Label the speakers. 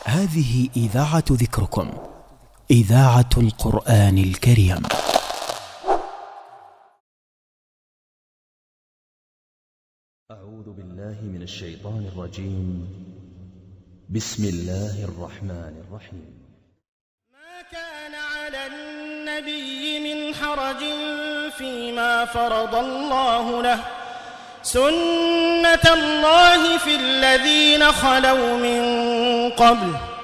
Speaker 1: هذه إذاعة ذكركم، إذاعة القرآن الكريم.
Speaker 2: أعوذ بالله من الشيطان الرجيم. بسم الله الرحمن الرحيم.
Speaker 3: ما كان على النبي من حرج فيما فرض الله له، سنة الله في الذين خلوا من قبل،